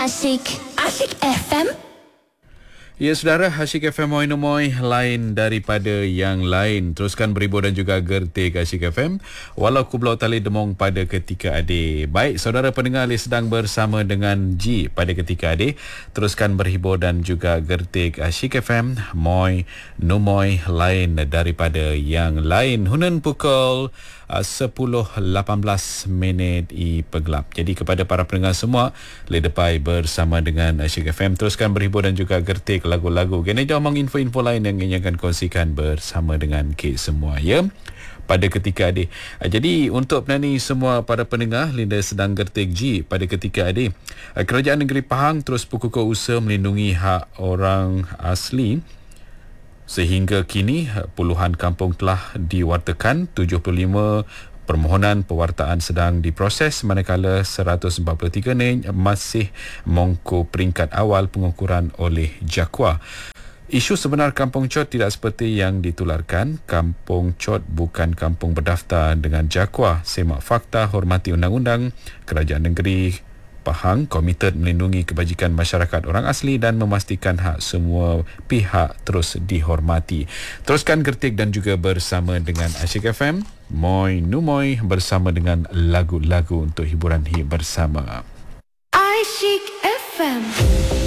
Asyik FM. Ya, saudara, Asyik FM Moi Nomoi lain daripada yang lain. Teruskan berhibur dan juga gertik Asyik FM. Walau Kublau Tali Demong pada ketika adik. Baik, saudara pendengar sedang bersama dengan G pada ketika adik. Teruskan berhibur dan juga gertik Asyik FM Moi Nomoi lain daripada yang lain. Hunan pukul 10.18 minit i pegelap. Jadi kepada para pendengar semua, ledepai bersama dengan Asyik FM. Teruskan berhibur dan juga gertik lagu-lagu. Kena jauh info-info lain yang ingin akan kongsikan bersama dengan Kit semua, ya, pada ketika adik. Jadi untuk penani semua para pendengar, Linda sedang gertik G pada ketika adik. Kerajaan Negeri Pahang terus berkukuh usaha melindungi hak orang asli. Sehingga kini puluhan kampung telah diwartakan, 75 permohonan pewartaan sedang diproses, manakala 143 ni masih mongko peringkat awal pengukuran oleh JAKWA. Isu sebenar Kampung Chot tidak seperti yang ditularkan. Kampung Chot bukan kampung berdaftar dengan JAKWA. Semak fakta, hormati undang-undang. Kerajaan Negeri Pahang komited melindungi kebajikan masyarakat orang asli dan memastikan hak semua pihak terus dihormati. Teruskan gertik dan juga bersama dengan Asyik FM Moi Numoi bersama dengan lagu-lagu untuk hiburan bersama.